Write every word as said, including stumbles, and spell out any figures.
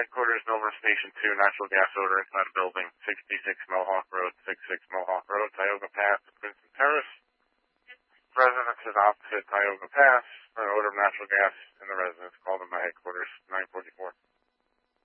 headquarters, Milburn Station two, natural gas odor inside a building, sixty-six Mohawk Road, sixty-six Mohawk Road, Tioga Pass, Princeton Terrace. Residences opposite Tioga Pass, an odor of natural gas in the residence. Call them my headquarters, nine forty-four.